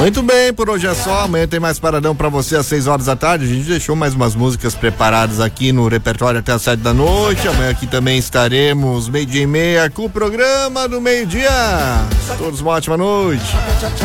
Muito bem, por hoje é só. Amanhã tem mais paradão pra você às 6 horas da tarde. A gente deixou mais umas músicas preparadas aqui no repertório até às 7 da noite. Amanhã aqui também estaremos 12:30 com o programa do meio-dia. Todos uma ótima noite.